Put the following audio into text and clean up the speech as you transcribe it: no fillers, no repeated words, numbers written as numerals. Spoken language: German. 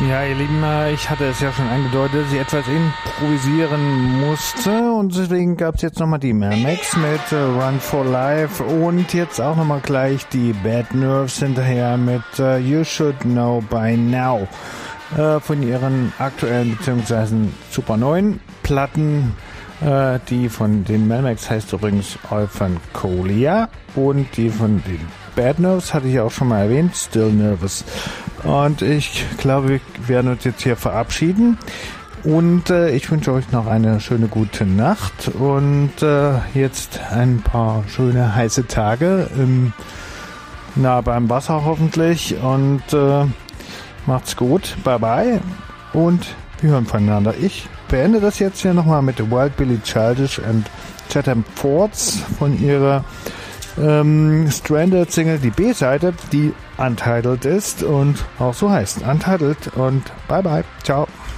Ja, ihr Lieben, ich hatte es ja schon angedeutet, dass ich etwas improvisieren musste und deswegen gab es jetzt nochmal die Melmacs mit Run for Life und jetzt auch nochmal gleich die Bad Nerves hinterher mit You Should Know By Now von ihren aktuellen bzw. super neuen Platten. Die von den Melmacs heißt übrigens Euphancolia und die von den Bad Nerves hatte ich auch schon mal erwähnt, Still Nervous. Und ich glaube, wir werden uns jetzt hier verabschieden. Und ich wünsche euch noch eine schöne gute Nacht und jetzt ein paar schöne heiße Tage nah beim Wasser hoffentlich. Und macht's gut, bye bye und wir hören voneinander. Ich beende das jetzt hier nochmal mit Wild Billy Childish and Chatham Fords von ihrer Stranded Single, die B-Seite, die Untitled ist und auch so heißt Untitled und bye bye, ciao.